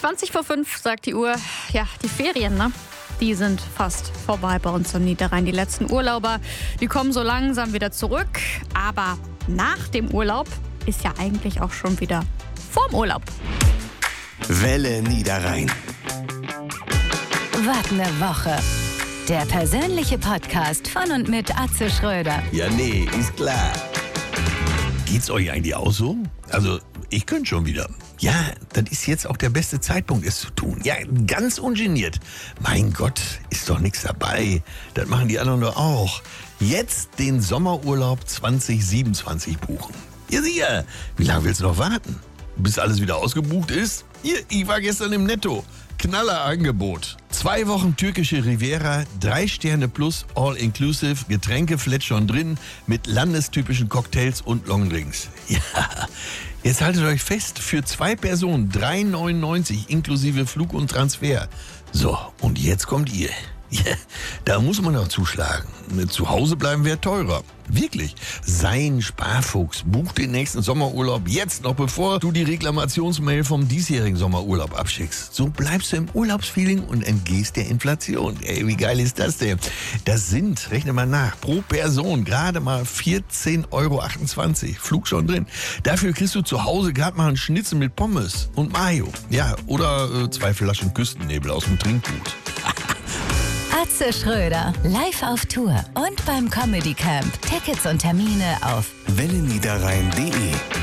20 vor 5 sagt die Uhr. Ja, die Ferien, ne? Die sind fast vorbei bei uns am Niederrhein. Die letzten Urlauber, die kommen so langsam wieder zurück. Aber nach dem Urlaub ist ja eigentlich auch schon wieder vorm Urlaub. Welle Niederrhein. Was ne Woche. Der persönliche Podcast von und mit Atze Schröder. Ja, nee, ist klar. Geht's euch eigentlich auch so? Also, ich könnte schon wieder. Ja, das ist jetzt auch der beste Zeitpunkt, es zu tun. Ja, ganz ungeniert. Mein Gott, ist doch nichts dabei. Das machen die anderen doch auch. Jetzt den Sommerurlaub 2027 buchen. Ja, sicher. Wie lange willst du noch warten? Bis alles wieder ausgebucht ist? Hier, ich war gestern im Netto. Knallerangebot. 2 Wochen türkische Riviera, 3 Sterne plus, all inclusive, Getränke flat schon drin, mit landestypischen Cocktails und Longdrinks. Ja, jetzt haltet euch fest, für 2 Personen 3,99 inklusive Flug und Transfer. So, und jetzt kommt ihr. Ja, da muss man noch zuschlagen. Zu Hause bleiben wäre teurer. Wirklich. Sei ein Sparfuchs. Buch den nächsten Sommerurlaub jetzt noch, bevor du die Reklamationsmail vom diesjährigen Sommerurlaub abschickst. So bleibst du im Urlaubsfeeling und entgehst der Inflation. Ey, wie geil ist das denn? Das sind, rechne mal nach, pro Person gerade mal 14,28 €. Flug schon drin. Dafür kriegst du zu Hause gerade mal einen Schnitzel mit Pommes und Mayo. Ja, oder 2 Flaschen Küstennebel aus dem Trinkgut. Atze Schröder, live auf Tour und beim Comedy Camp. Tickets und Termine auf welleniederrhein.de